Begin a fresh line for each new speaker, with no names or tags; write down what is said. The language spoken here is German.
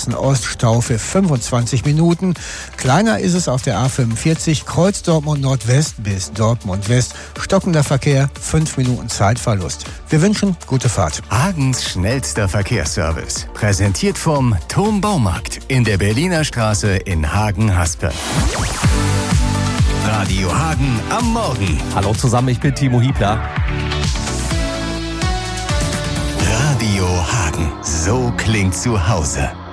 Sachsen Ost Stau für 25 Minuten. Kleiner ist es auf der A45 Kreuz Dortmund Nordwest bis Dortmund West. Stockender Verkehr, 5 Minuten Zeitverlust. Wir wünschen gute Fahrt.
Hagens schnellster Verkehrsservice. Präsentiert vom Thom Baumarkt in der Berliner Straße in Hagen-Haspe. Radio Hagen am Morgen.
Hallo zusammen, ich bin Timo Hiebler.
Radio Hagen. So klingt zu Hause.